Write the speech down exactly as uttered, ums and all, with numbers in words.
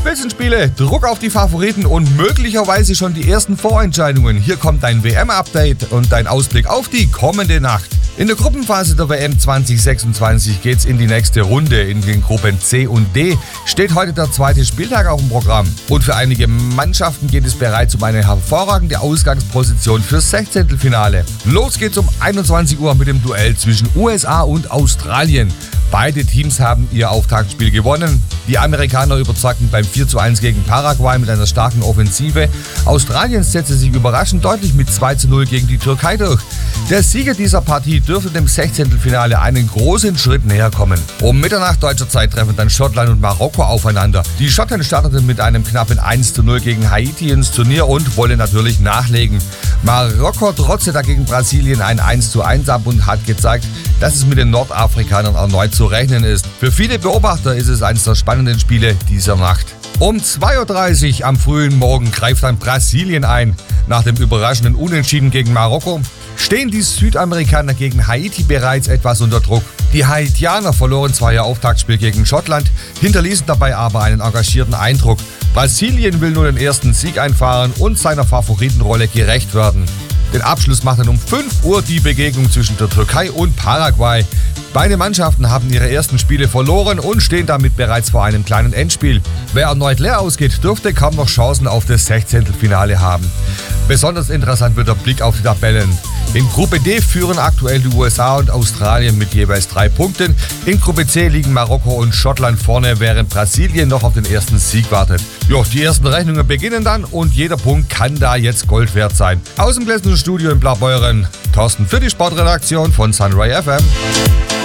Spitzenspiele, Druck auf die Favoriten und möglicherweise schon die ersten Vorentscheidungen. Hier kommt dein W M-Update und dein Ausblick auf die kommende Nacht. In der Gruppenphase der W M zwanzig sechsundzwanzig geht's in die nächste Runde. In den Gruppen C und D steht heute der zweite Spieltag auf dem Programm. Und für einige Mannschaften geht es bereits um eine hervorragende Ausgangsposition fürs Sechzehntelfinale. Los geht's um einundzwanzig Uhr mit dem Duell zwischen U S A und Australien. Beide Teams haben ihr Auftaktspiel gewonnen. Die Amerikaner überzeugten beim vier zu eins gegen Paraguay mit einer starken Offensive. Australien setzte sich überraschend deutlich mit zwei zu null gegen die Türkei durch. Der Sieger dieser Partie dürfte dem Sechzehntelfinale einen großen Schritt näher kommen. Um Mitternacht deutscher Zeit treffen dann Schottland und Marokko aufeinander. Die Schotten starteten mit einem knappen eins zu null gegen Haiti ins Turnier und wollen natürlich nachlegen. Marokko trotzte dagegen Brasilien ein eins zu eins ab und hat gezeigt, dass es mit den Nordafrikanern erneut zu rechnen ist. Für viele Beobachter ist es eines der spannenden Spiele dieser Nacht. Um zwei Uhr dreißig am frühen Morgen greift dann Brasilien ein. Nach dem überraschenden Unentschieden gegen Marokko stehen die Südamerikaner gegen Haiti bereits etwas unter Druck. Die Haitianer verloren zwar ihr Auftaktspiel gegen Schottland, hinterließen dabei aber einen engagierten Eindruck. Brasilien will nur den ersten Sieg einfahren und seiner Favoritenrolle gerecht werden. Den Abschluss macht dann um fünf Uhr die Begegnung zwischen der Türkei und Paraguay. Beide Mannschaften haben ihre ersten Spiele verloren und stehen damit bereits vor einem kleinen Endspiel. Wer erneut leer ausgeht, dürfte kaum noch Chancen auf das Sechzehntelfinale haben. Besonders interessant wird der Blick auf die Tabellen. In Gruppe D führen aktuell die U S A und Australien mit jeweils drei Punkten. In Gruppe C liegen Marokko und Schottland vorne, während Brasilien noch auf den ersten Sieg wartet. Jo, die ersten Rechnungen beginnen dann und jeder Punkt kann da jetzt Gold wert sein. Aus dem Gläsernen Studio in Blaubeuren, Thorsten für die Sportredaktion von Sunray F M.